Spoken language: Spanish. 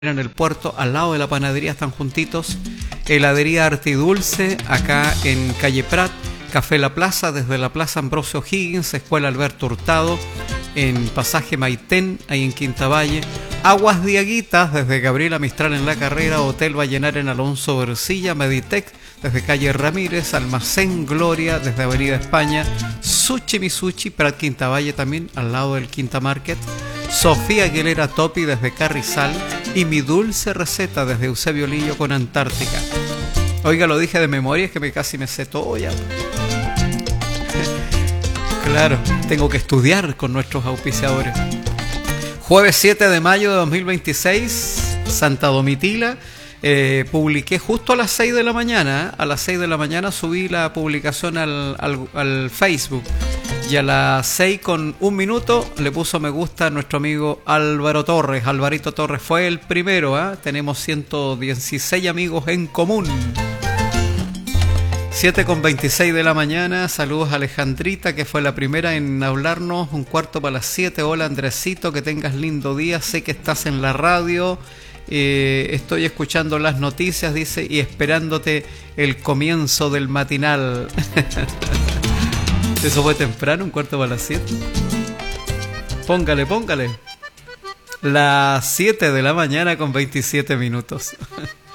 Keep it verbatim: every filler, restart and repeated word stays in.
en el puerto, al lado de la panadería, están juntitos. Heladería Artidulce, acá en Calle Prat. Café La Plaza, desde la Plaza Ambrosio O'Higgins. Escuela Alberto Hurtado, en Pasaje Maitén, ahí en Quinta Valle. Aguas Diaguitas, desde Gabriela Mistral en La Carrera. Hotel Vallenar en Alonso Bercilla. Meditec, desde Calle Ramírez. Almacén Gloria, desde Avenida España. Sushi Misuchi, Prat Quinta Valle también, al lado del Quinta Market. Sofía Aguilera Topi, desde Carrizal. Y Mi Dulce Receta, desde Eusebio Lillo con Antártica. Oiga, lo dije de memoria, es que me casi me sé todo ya. Claro, tengo que estudiar con nuestros auspiciadores. Jueves siete de mayo de dos mil veintiséis, Santa Domitila. Eh, publiqué justo a las seis de la mañana. A las seis de la mañana subí la publicación al, al, al Facebook. Y a las seis con un minuto le puso me gusta a nuestro amigo Álvaro Torres. Alvarito Torres fue el primero, ¿eh? Tenemos ciento dieciséis amigos en común. siete con veintiséis de la mañana. Saludos a Alejandrita, que fue la primera en hablarnos. Un cuarto para las siete. Hola Andresito, que tengas lindo día. Sé que estás en la radio. Eh, estoy escuchando las noticias, dice, y esperándote el comienzo del matinal. Eso fue temprano, un cuarto para las siete. Póngale, póngale. Las siete de la mañana con veintisiete minutos.